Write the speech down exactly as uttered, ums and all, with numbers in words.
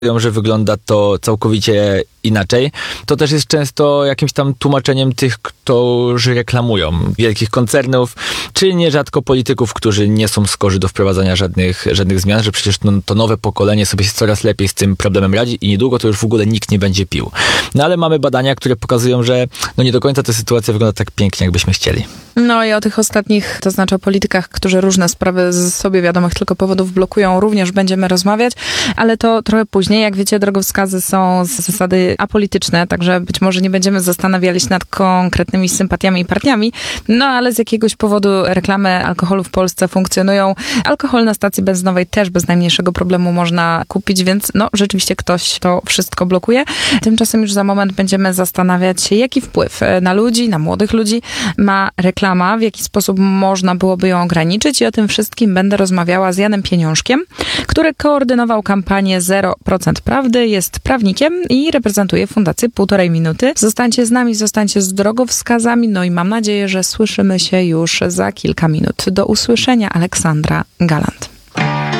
że wygląda to całkowicie inaczej. To też jest często jakimś tam tłumaczeniem tych, którzy reklamują wielkich koncernów, czy nierzadko polityków, którzy nie są skorzy do wprowadzania żadnych, żadnych zmian, że przecież no, to nowe pokolenie sobie coraz lepiej z tym problemem radzi i niedługo to już w ogóle nikt nie będzie pił. No ale mamy badania, które pokazują, że no nie do końca ta sytuacja wygląda tak pięknie, jakbyśmy chcieli. No i o tych ostatnich, to znaczy o politykach, którzy różne sprawy z sobie wiadomych tylko powodów blokują, również będziemy rozmawiać, ale to trochę później. Jak wiecie, drogowskazy są z zasady apolityczne, także być może nie będziemy zastanawiali się nad konkretnymi sympatiami i partiami, no ale z jakiegoś powodu reklamy alkoholu w Polsce funkcjonują. Alkohol na stacji benzynowej też bez najmniejszego problemu można kupić, więc no rzeczywiście ktoś to wszystko blokuje. Tymczasem już za moment będziemy zastanawiać się, jaki wpływ na ludzi, na młodych ludzi ma reklama, w jaki sposób można byłoby ją ograniczyć i o tym wszystkim będę rozmawiała z Janem Pieniążkiem, który koordynował kampanię zero procent Prawdy, jest prawnikiem i reprezentuje Fundację Półtorej Minuty. Zostańcie z nami, zostańcie z drogowskazami, no i mam nadzieję, że słyszymy się już za kilka minut. Do usłyszenia, Aleksandra Galant.